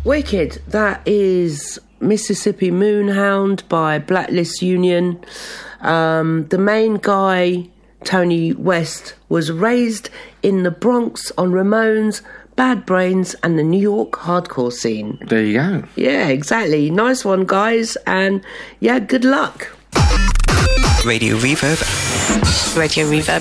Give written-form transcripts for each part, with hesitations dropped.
Wicked. That is Mississippi Moonhound by Blacklist Union. The main guy, Tony West, was raised in the Bronx on Ramones, Bad Brains and the New York hardcore scene. There you go. Yeah, exactly. Nice one, guys. And yeah, good luck. Radio Reverb. Radio Reverb.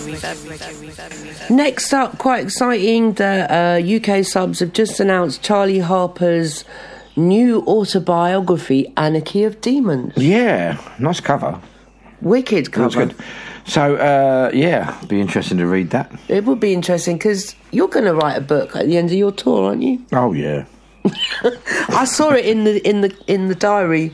Next up, quite exciting, the UK subs have just announced Charlie Harper's new autobiography, Anarchy of Demons. Yeah, nice cover. Wicked cover. That's good. So, yeah, be interesting to read that. It would be interesting because you're going to write a book at the end of your tour, aren't you? Oh yeah. I saw it in the diary.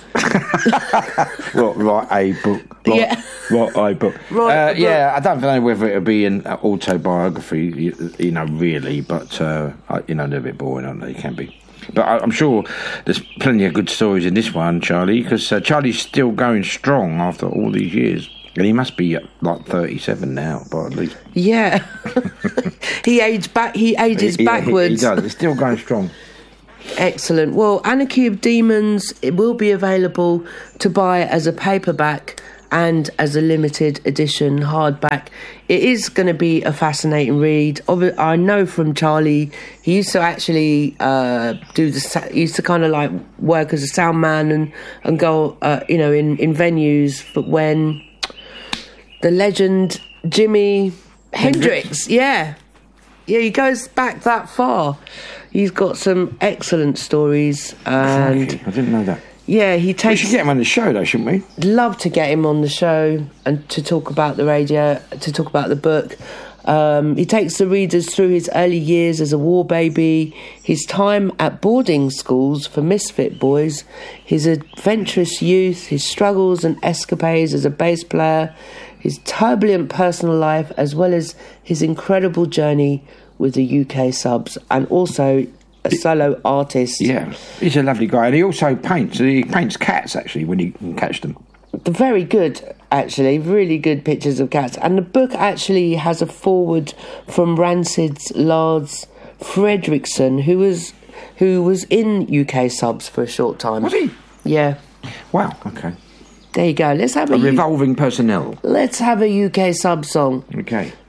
Write a book. Yeah. Write a book. Yeah, I don't know whether it'll be an autobiography, you know, really, but you know, they're a bit boring, aren't they? It can be. But I'm sure there's plenty of good stories in this one, Charlie, because Charlie's still going strong after all these years. And he must be like 37 now, but at least. Yeah. He ages backwards. He does. He's still going strong. Excellent. Well, Anarchy of Demons, it will be available to buy as a paperback and as a limited edition hardback. It is going to be a fascinating read. I know from Charlie, he used to actually he used to kind of like work as a sound man and go, you know, in venues. But when the legend Jimi Hendrix, he goes back that far. He's got some excellent stories. And I didn't know that. Yeah, he takes... We should get him on the show, though, shouldn't we? Love to get him on the show and to talk about the radio, to talk about the book. He takes the readers through his early years as a war baby, his time at boarding schools for misfit boys, his adventurous youth, his struggles and escapades as a bass player, his turbulent personal life, as well as his incredible journey with the UK subs, and also a solo artist. Yeah, he's a lovely guy, and he also paints. He paints cats, actually, when he can catch them. Very good, actually. Really good pictures of cats. And the book actually has a foreword from Rancid's Lars Fredriksson, who was in UK subs for a short time. Was he? Yeah. Wow, okay. There you go. Let's have a revolving personnel. Let's have a UK sub song. Okay.